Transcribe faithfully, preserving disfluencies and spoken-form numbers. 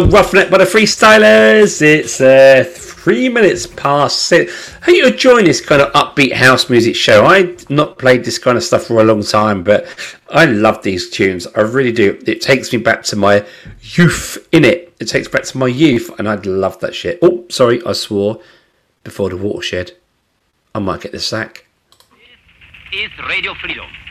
Roughneck by the Freestylers. It's uh, three minutes past six. Hope you enjoying this kind of upbeat house music show. I've not played this kind of stuff for a long time, but I love these tunes. I really do. It takes me back to my youth in it. It takes back to my youth, and I love that shit. Oh, sorry, I swore before the watershed. I might get the sack. This is Radio Freedom.